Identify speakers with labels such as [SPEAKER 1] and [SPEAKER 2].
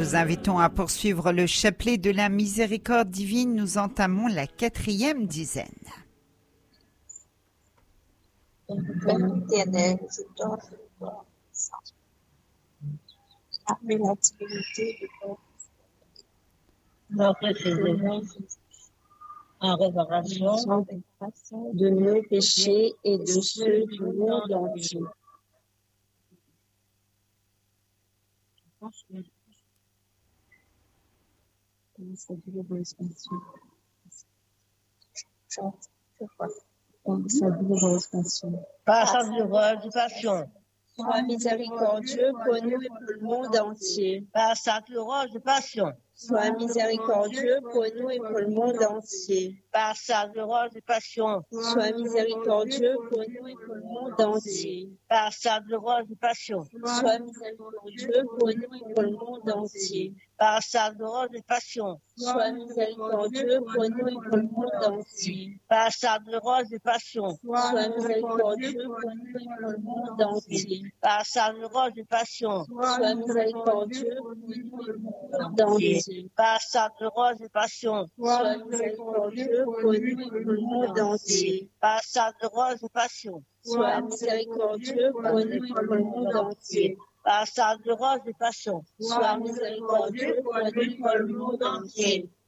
[SPEAKER 1] vous invitons à poursuivre le chapelet de la miséricorde divine. Nous entamons la 4e dizaine.
[SPEAKER 2] Éternel, je t'offre avec la divinité de
[SPEAKER 3] notre Seigneur, en réparation
[SPEAKER 2] de nos péchés et de ceux du monde entier.
[SPEAKER 3] par sa douloureuse passion,
[SPEAKER 2] Sois miséricordieux pour nous et pour le monde entier.
[SPEAKER 3] par sa douloureuse passion,
[SPEAKER 2] Sois miséricordieux pour nous et pour le monde entier.
[SPEAKER 3] par sa douloureuse passion,
[SPEAKER 2] Sois miséricordieux pour nous et pour le monde entier.
[SPEAKER 3] par sa douloureuse passion,
[SPEAKER 2] Sois miséricordieux pour nous et pour le monde entier.
[SPEAKER 3] par sa douloureuse passion,
[SPEAKER 2] Sois miséricordieux pour nous et pour le monde entier.
[SPEAKER 3] par sa douloureuse passion,
[SPEAKER 2] Sois miséricordieux pour nous et pour le monde entier.
[SPEAKER 3] par sa douloureuse passion,
[SPEAKER 2] Sois miséricordieux pour nous et pour le monde entier.
[SPEAKER 3] par sa douloureuse passion,
[SPEAKER 2] Sois miséricordieux pour nous et pour le monde entier.
[SPEAKER 3] par sa douloureuse passion,
[SPEAKER 2] Sois miséricordieux pour nous et pour le monde entier.
[SPEAKER 3] par sa douloureuse passion,
[SPEAKER 2] Sois miséricordieux pour nous et pour le monde entier.